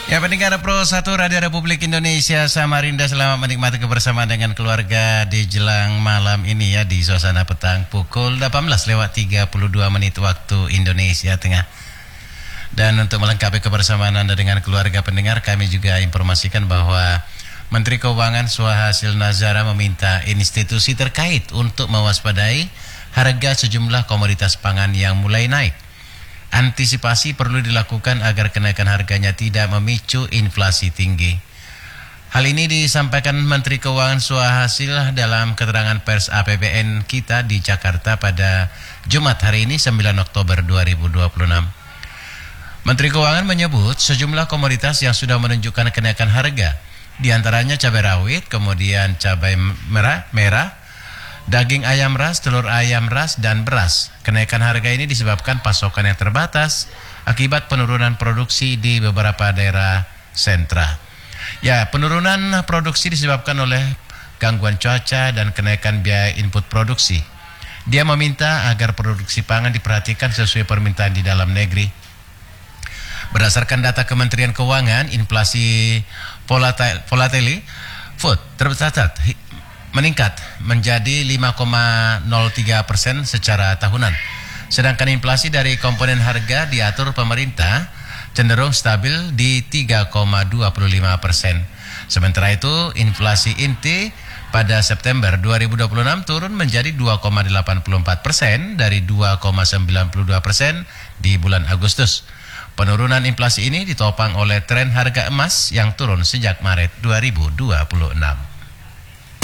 Ya, pendengar Pro 1 Radio Republik Indonesia Samarinda, selamat menikmati kebersamaan dengan keluarga di jelang malam ini ya, di suasana petang pukul 18:32 waktu Indonesia Tengah. Dan untuk melengkapi kebersamaan Anda dengan keluarga pendengar, kami juga informasikan bahwa Menteri Keuangan Swahasil Nazara meminta institusi terkait untuk mewaspadai harga sejumlah komoditas pangan yang mulai naik. Antisipasi perlu dilakukan agar kenaikan harganya tidak memicu inflasi tinggi. Hal ini disampaikan Menteri Keuangan Swahasil dalam keterangan pers APBN kita di Jakarta pada Jumat hari ini 9 Oktober 2026. Menteri Keuangan menyebut sejumlah komoditas yang sudah menunjukkan kenaikan harga, di antaranya cabai rawit, kemudian cabai merah, daging ayam ras, telur ayam ras, dan beras. Kenaikan harga ini disebabkan pasokan yang terbatas akibat penurunan produksi di beberapa daerah sentra. Ya, penurunan produksi disebabkan oleh gangguan cuaca dan kenaikan biaya input produksi. Dia meminta agar produksi pangan diperhatikan sesuai permintaan di dalam negeri. Berdasarkan data Kementerian Keuangan, inflasi volatile food tercatat meningkat menjadi 5,03% secara tahunan. Sedangkan inflasi dari komponen harga diatur pemerintah cenderung stabil di 3,25%. Sementara itu, inflasi inti pada September 2026 turun menjadi 2,84% dari 2,92% di bulan Agustus. Penurunan inflasi ini ditopang oleh tren harga emas yang turun sejak Maret 2026.